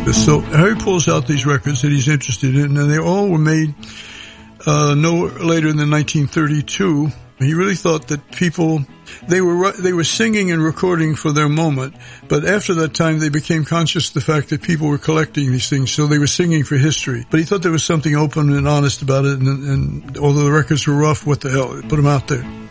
So Harry pulls out these records that he's interested in, and they all were made no later than 1932. He really thought that people, they were singing and recording for their moment, but after that time they became conscious of the fact that people were collecting these things, so they were singing for history. But he thought there was something open and honest about it, and although the records were rough, what the hell, put them out there.